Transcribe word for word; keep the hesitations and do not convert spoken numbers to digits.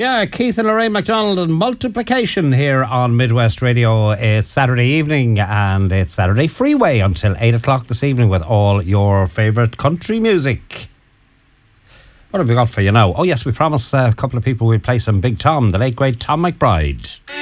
Yeah, Keith and Lorraine MacDonald and Multiplication here on Midwest Radio. It's Saturday evening and it's Saturday Freeway until eight o'clock this evening with all your favourite country music. What have we got for you now? Oh yes, we promised a couple of people we'd play some Big Tom, the late great Tom McBride.